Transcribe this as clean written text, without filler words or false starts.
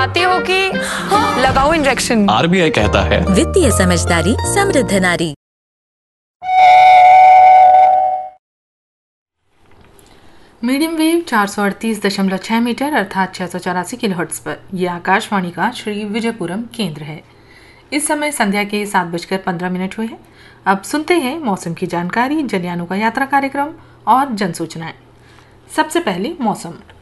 चाहती हो कि लगाओ इंजेक्शन। आरबीआई कहता है वित्तीय समझदारी समृद्ध नारी। मीडियम वेव 438.6 मीटर अर्थात 684 किलोहर्ट्ज पर यह आकाशवाणी का श्री विजयपुरम केंद्र है। इस समय संध्या के 7:15 हुए हैं। अब सुनते हैं मौसम की जानकारी, जलयानों का यात्रा कार्यक्रम और जन सूचनाएं। सबसे पहले मौसम।